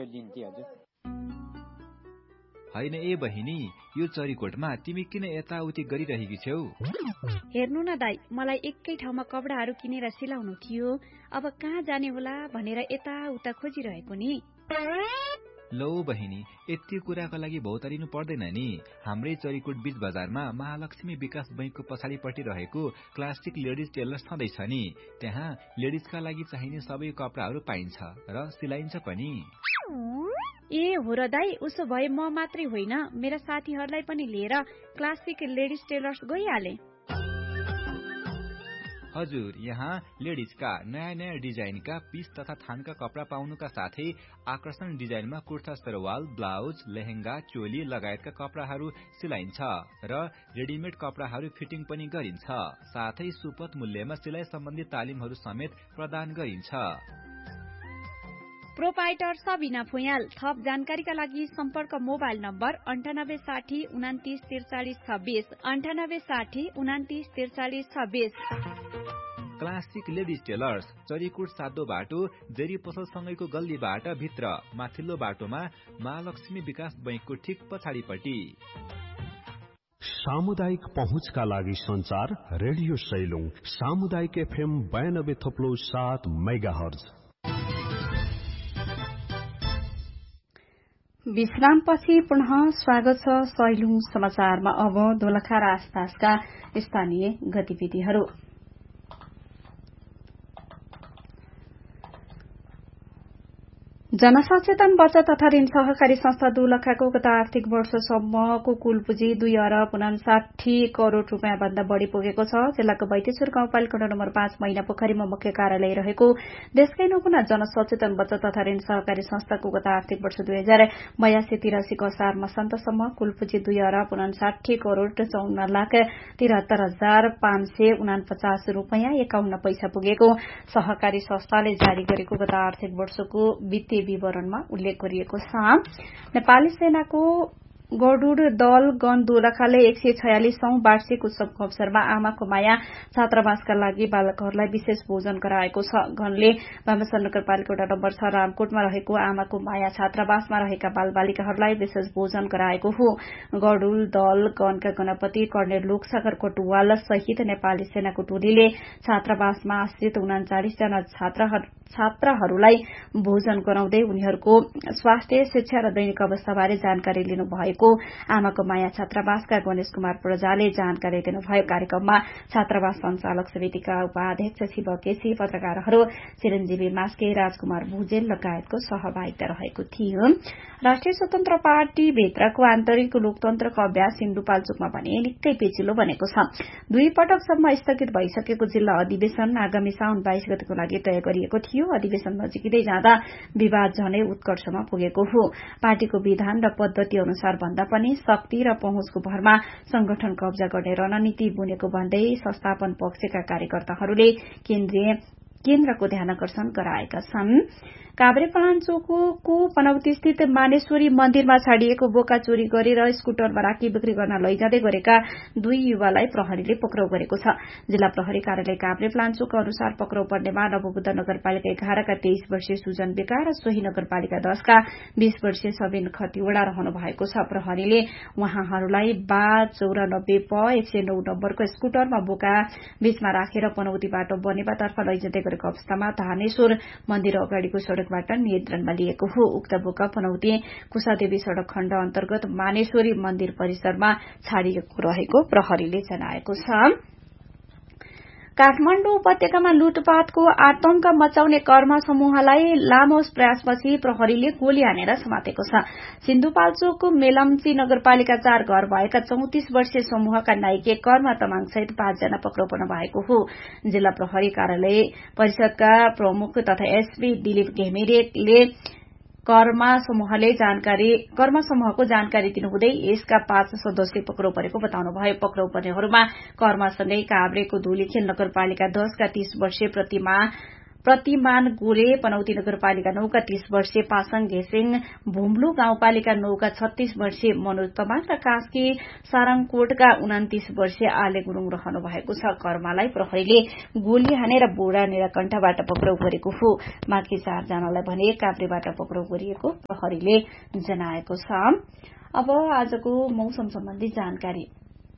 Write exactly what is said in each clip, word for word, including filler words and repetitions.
यो दिन थियो हजुर। हैन ए बहिनी, यो चरीकोटमा तिमी किन यताउति गरिरहेकी छौ? हेर्नु न दाइ, मलाई एकै ठाउँमा कपडाहरू किनेर सिलाउनु थियो। अब कहाँ जाने होला भनेर यताउता खोजिरहेको नि। लौ बहिनी, यति कुराको लागि भौतारिनु पर्दैन नि। हाम्रै चरीकोट बीच बजारमा महालक्ष्मी विकास बैंकको पछाडिपट्टि रहेको क्लासिक लेडिज टेलर छँदैछ नि। त्यहाँ लेडिजका लागि चाहिने सबै कपडाहरू पाइन्छ र सिलाइन्छ पनि। ए हो र दाइ, उसो भए म मात्रै होइन, मेरा साथीहरूलाई पनि लिएर क्लासिक लेडिज टेलर्स गइहाले। हजुर, यहाँ लेडिजका नयाँ नयाँ डिजाइनका पीस तथा थानका कपडा पाउनुका साथै आकर्षण डिजाइनमा कुर्ता सरवाल, ब्लाउज, लेहेंगा, चोली लगायतका कपडाहरू सिलाइन्छ र रेडिमेड कपडाहरू फिटिङ पनि गरिन्छ। साथै सुपथ मूल्यमा सिलाइ सम्बन्धी तालिमहरू समेत प्रदान गरिन्छ। प्रोपाइटर सबिना फुयाल। थप जानकारीका लागि सम्पर्क मोबाइल नम्बर अन्ठानब्बे साठी उनातिस त्रिचालिस छब्बिस अन्ठानब्बे साठी उनातिस त्रिचालिस छब्बिस। क्लासिक लेडिज टेलर्स, चरीकोट सातो बाटो, जेरी पसलसँगैको गल्लीबाट भित्र माथिल्लो बाटोमा महालक्ष्मी विकास बैंकको ठिक पछाडिपट्टि। सामुदायिक पहुँचका लागि संचार रेडियो सैलुङ सामुदायिक एफएम बयानब्बे थप्लो सात मेगाहर्ज। विश्रामपछि पुनः स्वागत छ सैलुङ समाचारमा। अब दोलखा र आसपासका स्थानीय गतिविधिहरू। जनसचेतन बचत तथा ऋण सहकारी संस्था दोलखाको गत आर्थिक वर्षसम्मको कुल पुँजी दुई अरब उनासाठी करोड़ रूपियाँ भन्दा बढ़ी पुगेको छ। जिल्लाको बैतेश्वर गाउँपालिका नम्बर पाँच मैना पोखरीमा मुख्य कार्यालय रहेको देशकै नौकुना जनसचेतन बचत तथा ऋण सहकारी संस्थाको गत आर्थिक वर्ष दुई हजार बयासी तिरासीको असार मसान्तसम्म कुल पुँजी दुई अरब उनासाठी करोड़ चौन्न लाख तिहत्तर हजार पाँच सय उनापचास रूपियाँ एकाउन्न पैसा पुगेको सहकारी संस्थाले जारी गरेको गत आर्थिक वर्षको वित्तीय विवरणमा उल्लेख गरिएको छ। नेपाली सेनाको गरुड दल गण दोलखाले एक सय छयालिसौं वार्षिक उत्सवको अवसरमा आमाको माया छात्रावासका लागि बालकहरूलाई विशेष भोजन गराएको छ। गणले बामसन नगरपालिका वडा नम्बर छ रामकोटमा रहेको आमाको माया छात्रावासमा रहेका बालबालिकाहरूलाई विशेष भोजन गराएको हो। गरुड दल गणका गणपति कर्णेल लोकसागर कटुवाल सहित नेपाली सेनाको टोलीले छात्रावासमा आश्रित उनाचालिस जना छात्राहरूलाई भोजन गराउँदै उनीहरूको स्वास्थ्य, शिक्षा र दैनिक अवस्थाबारे जानकारी लिनु भएको आमाको माया छात्रावासका गणेश कुमार प्रजाले जानकारी दिनुभयो। कार्यक्रममा छात्रावास संचालक समितिका उपाध्यक्ष शिव केसी, पत्रकारहरू चिरञ्जीवी मास्के, राजकुमार भुजेल लगायतको सहभागिता रहेको थियो। राष्ट्रिय स्वतन्त्र पार्टी भित्रको आन्तरिक लोकतन्त्रको अभ्यास सिन्धुपाल्चोकमा भने निकै पेचिलो बनेको छ। दुई पटकसम्म स्थगित भइसकेको जिल्ला अधिवेशन आगामी साउन बाइस गतेको लागि तय गरिएको थियो। अधिवेशन नजिकै जाँदा विवाद झनै उत्कर्षमा पुगेको हो। पार्टीको विधान र पद्धति अनुसार भन्दा पनि शक्ति र पहुँचको भरमा संगठन कब्जा गर्ने रणनीति बुनेको भन्दै संस्थापन पक्षका कार्यकर्ताहरूले केन्द्रीय केन्द्रको ध्यानकर्षण गराएका छन्। काभ्रेपलाञ्चोकको पनौती स्थित मानेश्वरी मन्दिरमा छाडिएको बोका चोरी गरेर स्कुटरमा राखी बिक्री गर्न लैजाँदै गरेका दुई युवालाई प्रहरीले पक्राउ गरेको छ। जिल्ला प्रहरी कार्यालय काभ्रेपलाञ्चोकका अनुसार पक्राउ पर्नेमा नवबुद्ध नगरपालिका एघारका तेइस वर्षीय सुजन बेका र सोही नगरपालिका दशका बीस वर्षीय सबिन खतिवड़ा रहनु भएको छ। प्रहरीले उहाँहरूलाई बा चौरानब्बे प एक सय नौ नम्बरको स्कुटरमा बोका बीचमा राखेर पनौती बाटो बनेपातर्फ लैजाँदै गरेको अवस्थामा धानेश्वर मन्दिर अगाडिको सड़कबाट नियन्त्रणमा लिएको हो। उक्त बोका पनौती कुशादेवी सड़क खण्ड अन्तर्गत मानेश्वरी मन्दिर परिसरमा छाडिएको रहेको प्रहरीले जनाएको छ। काठमाण्डु उपत्यकामा लुटपाटको आतंक मचाउने कर्मा समूहलाई लामो प्रयासपछि प्रहरीले गोली हानेर समातेको छ। सिन्धुपाल्चोकको मेलम्ची नगरपालिका चार घर भएका चौतिस वर्षीय समूहका नाइके कर्मा तमाङ सहित पाँचजना पक्राउ पर्नु भएको हो। जिल्ला प्रहरी कार्यालय परिषदका प्रमुख तथा एसपी दिलीप घिमिरेले कर्मा समूहले जानकारी कर्मा समूहको जानकारी दिनुहुँदै यसका पाँच सदस्य पक्राउ परेको बताउनुभयो। पक्राउ पर्नेहरूमा कर्मासँगै काभ्रेको धुलीखेल नगरपालिका दशका तीस वर्षीय प्रतिमा प्रतिमान गोले पनौती नगरपालिका नौका तीस वर्षीय पासाङ घेसिङ भुम्लु गाउँपालिका नौका छत्तीस वर्षीय मनोज तमाङ र कास्की सारङकोटका उनातीस वर्षीय आले गुरूङ रहनु भएको छ। कर्मालाई प्रहरीले गोली हानेर बोरा निराकण्ठबाट पक्राउ गरेको हो। बाँकी चारजनालाई भने काभ्रेबाट पक्राउ गरिएको प्रहरीले जनाएको छ। अब आजको मौसम सम्बन्धी जानकारी।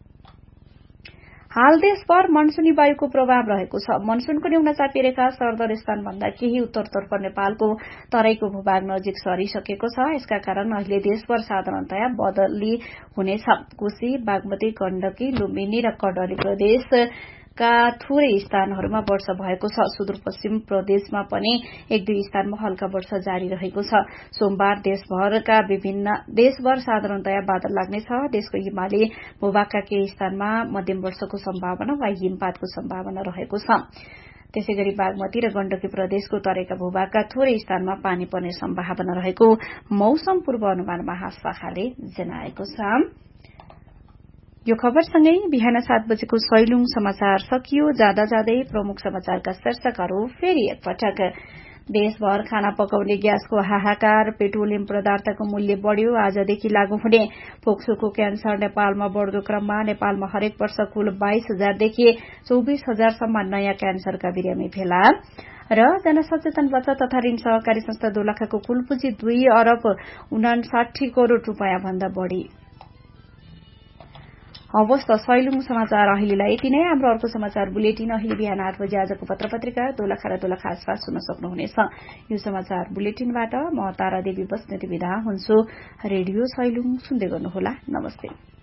हाल देशभर मनसूनी वायुको प्रभाव रहेको छ। मनसूनको न्यून चापी रेखा सरदर स्थानभन्दा केही उत्तरतर्फ नेपालको तराईको भूभाग नजिक सरिसकेको छ। यसका कारण अहिले देशभर साधारणतया बदली हुनेछ। कोशी, बागमती, गण्डकी, लुम्बिनी र कर्णाली प्रदेश का थोरै स्थानहरूमा वर्षा भएको छ। सुदूरपश्चिम प्रदेशमा पनि एक दुई स्थानमा हल्का वर्षा जारी रहेको छ। सोमबार देशभरका विभिन्न देशभर साधारणतया बादल लाग्नेछ। देशको हिमाली भूभागका केही स्थानमा मध्यम वर्षाको सम्भावना वा हिमपातको सम्भावना रहेको छ। त्यसैगरी बागमती र गण्डकी प्रदेशको तराईका भूभागका थोरै स्थानमा पानी पर्ने सम्भावना रहेको मौसम पूर्वानुमान महाशाखाले जनाएको छ। यो खबरसँगै बिहान सात बजेको सैलुङ समाचार सकियो। जाँदा जाँदै प्रमुख समाचारका शीर्षकहरू फेरि एकपटक। देशभर खाना पकाउने ग्यासको हाहाकार, पेट्रोलियम पदार्थको मूल्य बढ़्यो, आजदेखि लागू हुने फोक्सोको क्यान्सर नेपालमा बढ़दो क्रममा। नेपालमा हरेक वर्ष कुल बाइस हजारदेखि चौबिस हजारसम्म नयाँ क्यान्सरका बिरामी भेला। र जनसचेतन बचत तथा ऋण सहकारी संस्था दोलखाको कुल पुँजी दुई अरब उनासाठी करोड़ रूपियाँ भन्दा बढ़ी। हवस् त सैलुङ समाचार अहिलेलाई यति नै। हाम्रो अर्को समाचार बुलेटिन अहिले बिहान आठ बजे आजको पत्र पत्रिका दोलखा र दोलखा आसपास सुन्न सक्नुहुनेछ। यो समाचार बुलेटिनबाट म तारा देवी बस्नेत बिदा हुन्छु। रेडियो सैलुङ सुन्दै गर्नुहोला। नमस्ते।